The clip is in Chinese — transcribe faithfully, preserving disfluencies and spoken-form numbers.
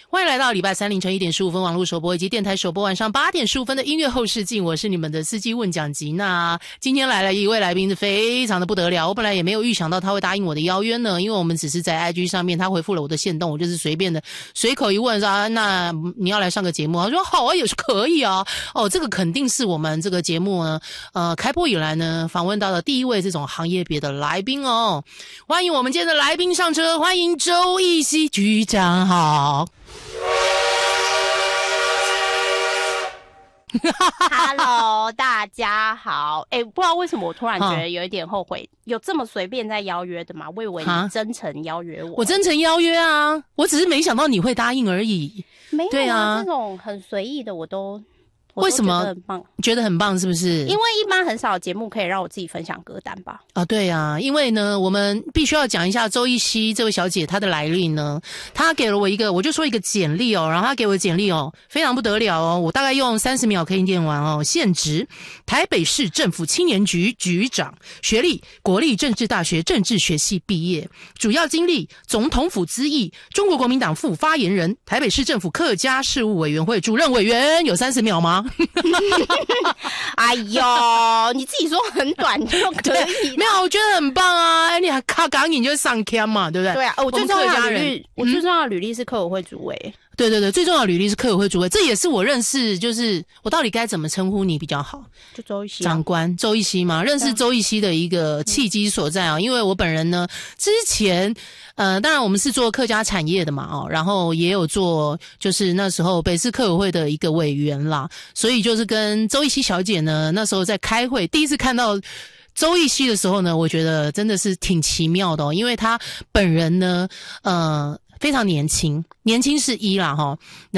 欢迎来到礼拜三凌晨一点十五分网络首播以及电台首播晚上八点十五分的音乐后视镜，我是你们的司机问讲吉娜。今天来了一位来宾是非常的不得了，我本来也没有预想到他会答应我的邀约呢，因为我们只是在 I G 上面他回复了我的限动，我就是随便的随口一问说啊，那你要来上个节目，他说好啊，也是可以啊。哦，这个肯定是我们这个节目呢呃开播以来呢访问到的第一位这种行业别的来宾哦。欢迎我们今天的来宾上车，欢迎周奕希局长好。 Hello， 大家好。哎、欸，不知道为什么我突然觉得有一点后悔，有这么随便在邀约的吗？我以为你真诚邀约我。 我真诚邀约啊，我只是没想到你会答应而已。 没有啊， 对啊， 这种很随意的我都。 为什么觉得很棒？ 觉得很棒是不是？ 因为一般很少节目可以让我自己分享歌单吧。 啊，对啊，因为呢我们必须要讲一下周奕希这位小姐她的来历呢。她给了我一个，我就说一个简历哦，然后她给我的简历哦非常不得了哦，我大概用三十秒可以念完哦。现职台北市政府青年局局长，学历国立政治大学政治学系毕业，主要经历总统府资议，中国国民党副发言人，台北市政府客家事务委员会主任委员。有三十秒吗？ 哎呦，你自己说很短就可以。 没有，我觉得很棒啊！哎，你还靠港影就会上 cam 嘛，对不对？ 对啊，我最重要的履历，我最重要的履历是客委会主委。 嗯对对对，最重要的履历是客委会主委，这也是我认识，就是我到底该怎么称呼你比较好？ 就周奕希、啊、 长官周奕希嘛，认识周奕希的一个契机所在啊，因为我本人呢，之前呃，当然我们是做客家产业的嘛，哦，然后也有做就是那时候北市客委会的一个委员啦，所以就是跟周奕希小姐呢，那时候在开会，第一次看到周奕希的时候呢，我觉得真的是挺奇妙的哦，因为她本人呢，呃。非常年轻，年轻是一啦齁。